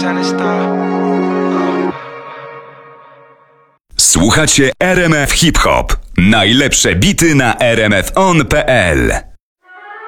Słuchacie RMF Hip Hop. Najlepsze bity na rmfon.pl.